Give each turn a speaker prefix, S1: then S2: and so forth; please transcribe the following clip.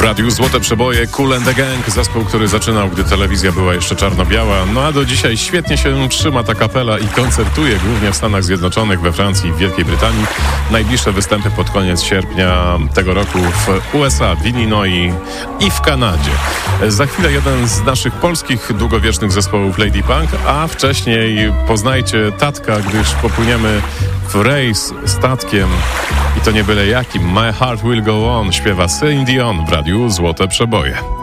S1: Radiu Złote Przeboje, Kool and the Gang, zespół, który zaczynał, gdy telewizja była jeszcze czarno-biała. No a do dzisiaj świetnie się trzyma ta kapela i koncertuje głównie w Stanach Zjednoczonych, we Francji i w Wielkiej Brytanii. Najbliższe występy pod koniec sierpnia tego roku w USA, w Illinois i w Kanadzie. Za chwilę jeden z naszych polskich długowiecznych zespołów Lady Punk, a wcześniej poznajcie Tatka, gdyż popłyniemy w rejs statkiem i to nie byle jakim. My Heart Will Go On śpiewa Celine Dion w Radiu Złote Przeboje.